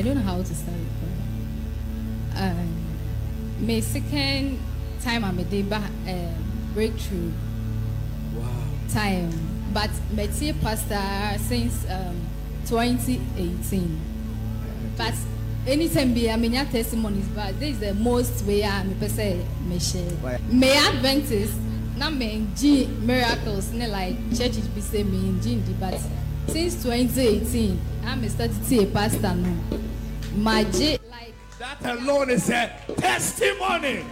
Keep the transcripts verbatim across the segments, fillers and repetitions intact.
I don't know how to start it. Um, my second time I'm a day back uh, breakthrough. Wow. Time, but my tea pastor since um, twenty eighteen. But anytime be I mean your testimonies, but this is the most way I me say me share. May Adventist, not me G miracles, ne like churches be say me in G, but since twenty eighteen, I'm started to see a pastor no. My G like that alone is a testimony.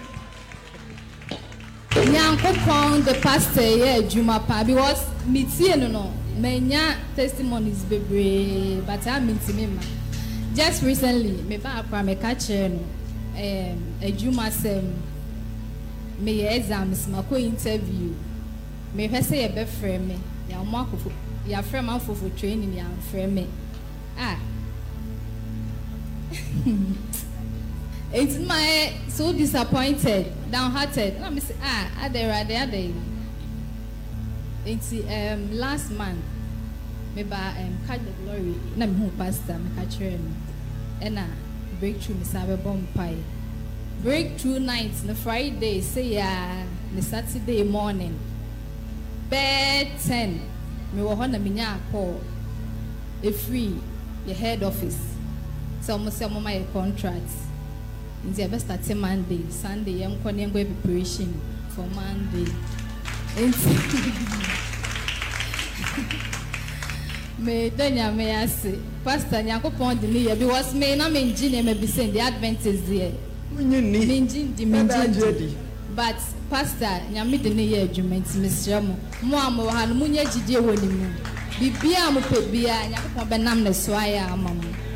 Nyanko found the pastor yeah Juma pa because me tie no no menya testimonies bebre but I mean to me ma. Just recently me ba akwa me ka kire no um Juma sem me exams mako interview me hwese ye be frame me ya mo akofo ya frame am for training ya frame me ah it's my so disappointed, downhearted. Let me say, ah, are they right there? They. It's um last month, maybe um catch the glory. Na me who pastor me catch him, and na breakthrough me sabe bomb pie. Breakthrough night, the Friday say ya, the Saturday morning. Bed ten, me wo hona me nya call. A free, the head office. So mo say mo my contract. In the best at Monday, Sunday, I'm calling preparation for Monday. Me then may I say, Pastor Nyako Pond the year because me na me engineer may be saying the Adventist there. But Pastor Nyami the year judgment, Mister Mo, Moamo, and Munya Gidi Wonimu. Bibia mo pebia, Nyako Benam the Swaya, Mamma.